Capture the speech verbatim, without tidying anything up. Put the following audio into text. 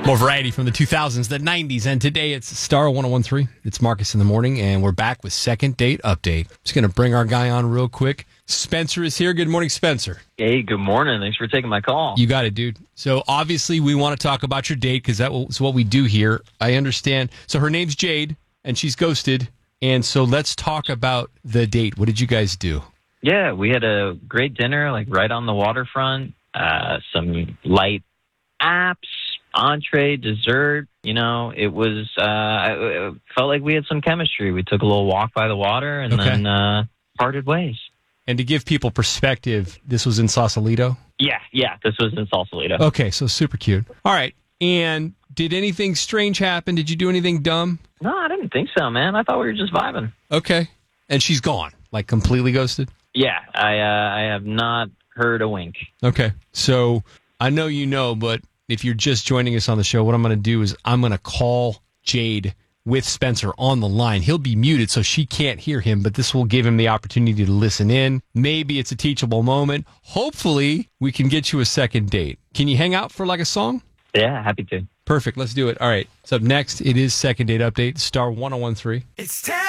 More variety from the two thousands, the nineties, and today it's Star one oh one three. It's Marcus in the morning, and we're back with Second Date Update. Just going to bring our guy on real quick. Spencer is here. Good morning, Spencer. Hey, good morning. Thanks for taking my call. You got it, dude. So obviously we want to talk about your date because that's what we do here. I understand. So her name's Jade, and she's ghosted. And so let's talk about the date. What did you guys do? Yeah, we had a great dinner, like right on the waterfront. Uh, some light apps, entree, dessert. You know, it was, uh, it felt like we had some chemistry. We took a little walk by the water and Okay. then uh, parted ways. And to give people perspective, this was in Sausalito? Yeah, yeah, this was in Sausalito. Okay, so super cute. All right. And did anything strange happen? Did you do anything dumb? No, I didn't think so, man. I thought we were just vibing. Okay. And she's gone, like completely ghosted? Yeah, I, uh, I have not heard a wink. Okay. So I know you know, but if you're just joining us on the show, what I'm going to do is I'm going to call Jade with Spencer on the line. He'll be muted, so she can't hear him, but this will give him the opportunity to listen in. Maybe it's a teachable moment. Hopefully, we can get you a second date. Can you hang out for like a song? Yeah, happy to. Perfect. Let's do it. All right. So up next, it is Second Date Update, Star one oh one three. It's time.